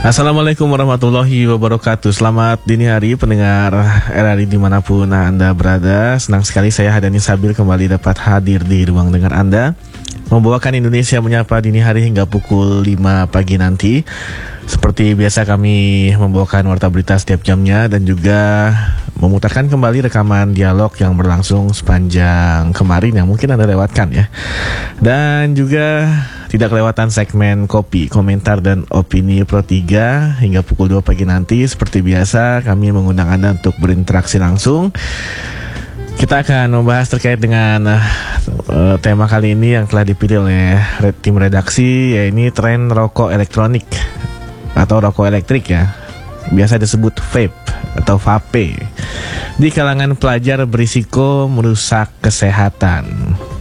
Assalamualaikum warahmatullahi wabarakatuh. Selamat dini hari pendengar RRI dimanapun Anda berada. Senang sekali saya Hadani Sabil kembali dapat hadir di ruang dengar Anda, membawakan Indonesia Menyapa dini hari hingga pukul 5 pagi nanti. Seperti biasa kami membawakan warta berita setiap jamnya dan juga memutarkan kembali rekaman dialog yang berlangsung sepanjang kemarin yang mungkin Anda lewatkan ya. Dan juga tidak kelewatan segmen kopi, komentar dan opini Pro 3 hingga pukul 2 pagi nanti. Seperti biasa kami mengundang Anda untuk berinteraksi langsung. Kita akan membahas terkait dengan tema kali ini yang telah dipilih oleh tim redaksi, yaitu tren rokok elektronik atau rokok elektrik ya, biasa disebut vape atau vape, di kalangan pelajar berisiko merusak kesehatan.